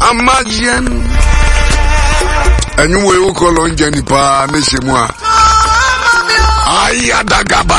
Amajian. And you will call on Jenny Pa, Mishimua. Ayadagaba